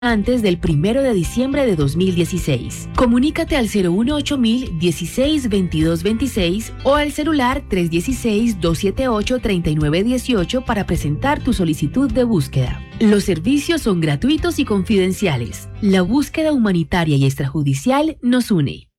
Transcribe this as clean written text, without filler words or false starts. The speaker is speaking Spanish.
antes del 1 de diciembre de 2016. Comunícate al 018 16 22 26 o al celular 316-278-3918 para presentar tu solicitud de búsqueda. Los servicios son gratuitos y confidenciales. La búsqueda humanitaria y extrajudicial nos une.